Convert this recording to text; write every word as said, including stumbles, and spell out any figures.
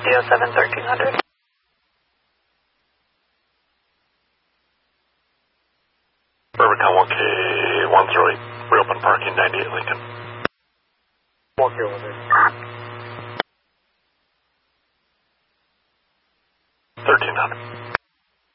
D O seven thirteen hundred. Rubicon one K one zero eight, reopen parking ninety-eight Lincoln. one K one zero eight. thirteen hundred.